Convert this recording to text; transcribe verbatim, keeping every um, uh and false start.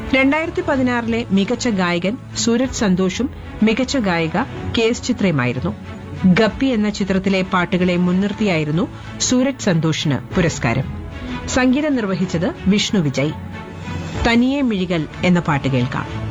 രണ്ടായിരത്തി പതിനാറിലെ മികച്ച ഗായകൻ സൂരജ് സന്തോഷും മികച്ച ഗായിക കെ എസ് ചിത്രയുമായിരുന്നു. ഗപ്പി എന്ന ചിത്രത്തിലെ പാട്ടുകളെ മുൻനിർത്തിയായിരുന്നു സൂരജ് സന്തോഷിന് പുരസ്കാരം. സംഗീതം നിർവഹിച്ചത് വിഷ്ണു വിജയ്. തനിയെ മിഴികൾ എന്ന പാട്ട് കേൾക്കാം.